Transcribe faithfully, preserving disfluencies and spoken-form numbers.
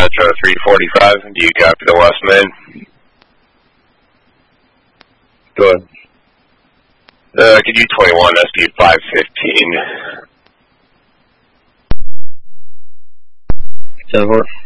Metro three forty-five. Do you copy the West Main? Go ahead. Uh, could you twenty-one, S P five fifteen. ten four.